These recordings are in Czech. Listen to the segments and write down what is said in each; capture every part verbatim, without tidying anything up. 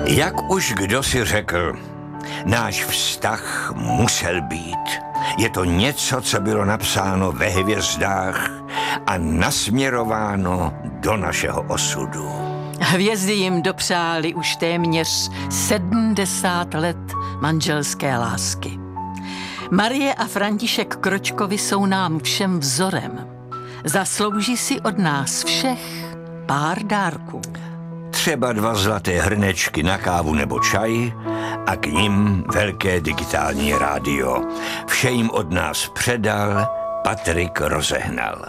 Jak už kdo si řekl, náš vztah musel být. Je to něco, co bylo napsáno ve hvězdách a nasměrováno do našeho osudu. Hvězdy jim dopřáli už téměř sedmdesát let manželské lásky. Marie a František Kročkovi jsou nám všem vzorem. Zaslouží si od nás všech pár dárků. Třeba dva zlaté hrnečky na kávu nebo čaj a k nim velké digitální rádio. Vše jim od nás předal, Patrik rozehnal.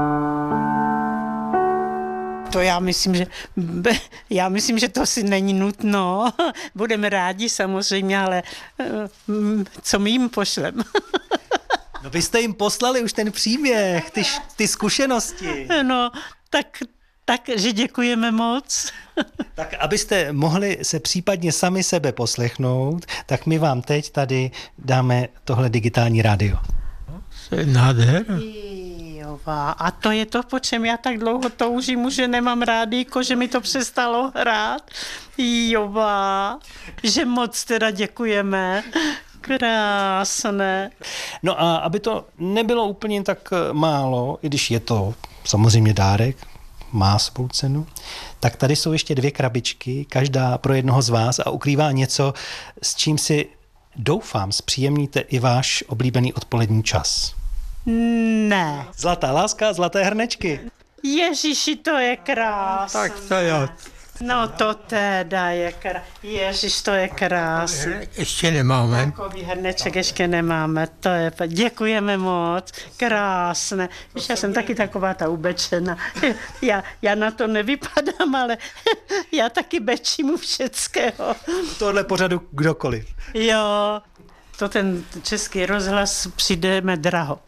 To já myslím, že já myslím, že to si není nutno. Budeme rádi samozřejmě, ale co my jim pošlem? No vy jste jim poslali už ten příběh, ty, ty zkušenosti. No, tak, takže děkujeme moc. Tak abyste mohli se případně sami sebe poslechnout, tak my vám teď tady dáme tohle digitální rádio. Nádhera. A to je to, po čem já tak dlouho toužím, že nemám rádíko, že mi to přestalo hrát. Jová, že moc teda děkujeme. Krásné. No a aby to nebylo úplně tak málo, i když je to samozřejmě dárek, má svou cenu, tak tady jsou ještě dvě krabičky, každá pro jednoho z vás a ukrývá něco, s čím si doufám zpříjemníte i váš oblíbený odpolední čas. Ne. Zlatá láska, zlaté hrnečky. Ježiši, to je krásné. Tak to jo. No to teda je krásné. Ježiš, to je krásné. Ještě nemáme. Takový hrneček ještě nemáme. To je, děkujeme moc. Krásné. Víš, já jsem taky taková ta ubečena. Já, já na to nevypadám, ale já taky bečím u všeckého. Tohle pořadu kdokoliv. Jo. To ten Český rozhlas přijdeme draho.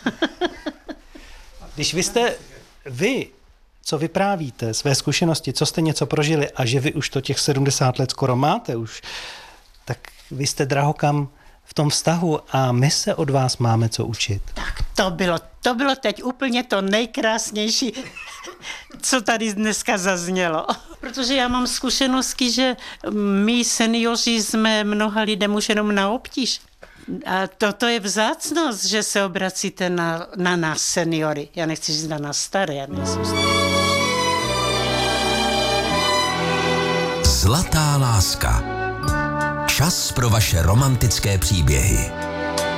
Když vy jste, vy, co vyprávíte, své zkušenosti, co jste něco prožili a že vy už to těch sedmdesát let skoro máte už, tak vy jste drahokam v tom vztahu a my se od vás máme co učit. Tak to bylo, to bylo teď úplně to nejkrásnější, co tady dneska zaznělo. Protože já mám zkušenosti, že my seniori jsme mnoha lidem už jenom na obtíž. A toto je vzácnost, že se obracíte na, na nás seniory. Já nechci říct na nás staré, já nejsem starý. Zlatá láska. Čas pro vaše romantické příběhy.